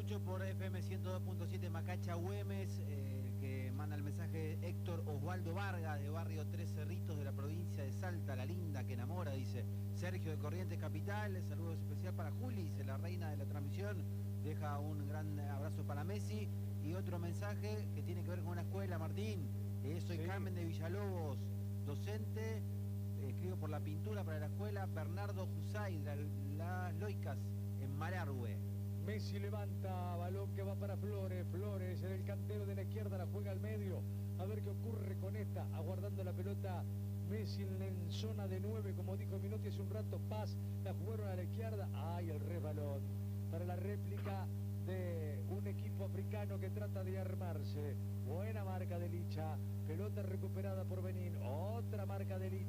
escucho por FM 102.7 Macacha Güemes, que manda el mensaje Héctor Osvaldo Vargas, de barrio Tres Cerritos de la provincia de Salta, la linda que enamora, dice Sergio de Corrientes Capital. Saludos especial para Juli, dice la reina de la transmisión, deja un gran abrazo para Messi. Y otro mensaje que tiene que ver con una escuela, Martín, soy Sí. Carmen de Villalobos, docente, escribo por la pintura para la escuela Bernardo Jusay, las Loicas, en Malargüe. Messi levanta, balón que va para Flores. Flores en el cantero de la izquierda, la juega al medio. A ver qué ocurre con esta, aguardando la pelota. Messi en zona de 9, como dijo Minotti hace un rato. Paz, la jugaron a la izquierda. ¡Ay, el resbalón! Para la réplica de un equipo africano que trata de armarse. Buena marca de Licha. Pelota recuperada por Benín. Otra marca de Licha.